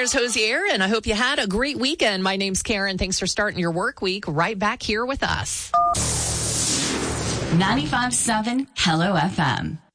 Claire's Hosier, and I hope you had a great weekend. My name's Karen. Thanks for starting your work week right back here with us. 95.7 Hello FM.